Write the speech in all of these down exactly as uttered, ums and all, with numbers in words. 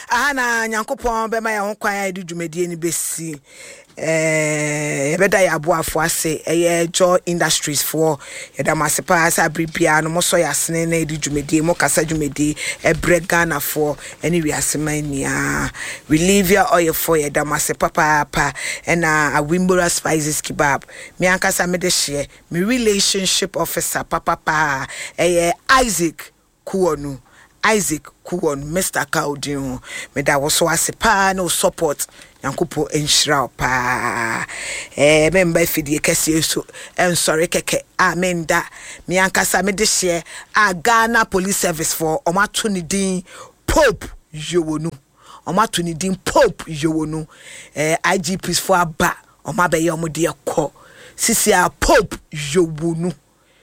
Ana Nyankopon be ma ya ho kwan ya di dwumedie ni besi. Eh beda ya aboafo ase eye Joy Industries for yeda masepa sa bribia no mo so ya sene na di dwumedie mo kasa dwumedie e Ghana for any wiasemania Relivia oil for yeda masepa papa na Awimbora Spices Kebab me ankasa me de share me relationship officer papa pa eye Isaac Kuonu Isaac Kuon Mister Kaudin me da wo so asepa no support Yankupo enshira pa eh member fidie kese so en sorry keke amen da me ankasa me de share a Ghana Police Service for omato ni din Pope Yowonu omato ni din Pope Yowonu eh I G Ps for aba omabeye omde ekọ sisi a Pope Yowonu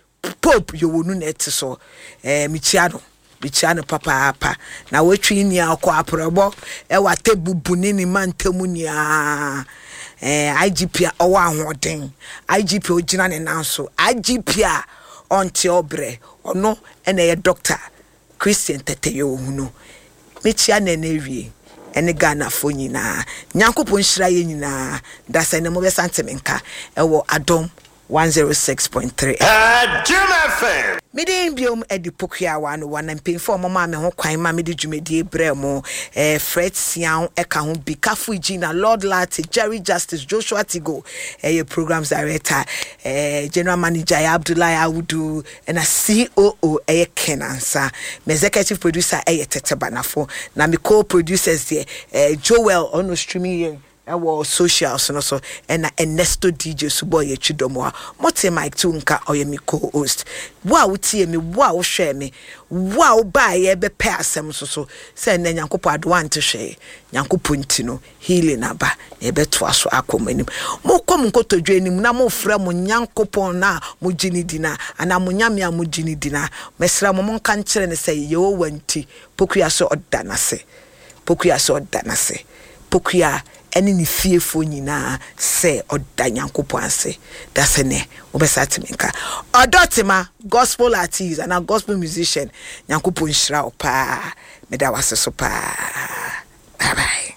Pope Yowonu net so eh michiano bichano papa papa na wetwi ni akọ aprobo e wate bubuni ni mantemu ni a eh I G P owa ahoden I G P ogina ne nanso I G P a onte obre ono ene ye doctor Christian Teteyo hunu mechia na na wie ene Ghana fo nyina Nyankopon hira ye nyina da se ne mo be santemenka e wo Adom one oh six point three uh, Jim F M Midin biom edi pokua wan wan mpemfo mo ma me ho kwan ma me di dwumedie bremo eh Fred Sian eka ho bi Kafu Gina Lord Lati Jerry Justice Joshua Tigo eh programs director eh general manager Abdullah Awudu and a C O O eh Kenansa me executive producer eh Tete Banafo na me co-producers there eh Joel ono streaming our socials no so and Ernesto D J Suboye Chidomo mote Mike Tunka oyemi co-host wow tie me wow share me wow buy e be pay asem so so say na Nyankopon adwan to hwe Nyankopon ntino healing aba e be to aso akomanim mo kom nkotodwe anim na mo frɛ mo Nyankopon na mo gini dina ana mo nyame a mo gini dina mesra mo mon kan kire ne say ye wo wanti pokua so odanase pokua so odanase pokua eni ni fiefo nyina se oda Nyankopon ase da se ne obesatimenka odotima gospel artist and a gospel musician Nyankopon hira opa me da wase so pa bye bye.